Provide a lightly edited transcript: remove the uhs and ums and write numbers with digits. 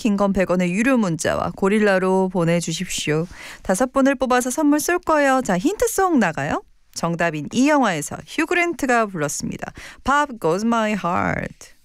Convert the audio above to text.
긴 건 100원의 유료 문자와 고릴라로 보내주십시오. 5분을 뽑아서 선물 쏠 거예요. 자, 힌트송 나가요. 정답인 이 영화에서 휴 그랜트가 불렀습니다. Pop Goes My Heart.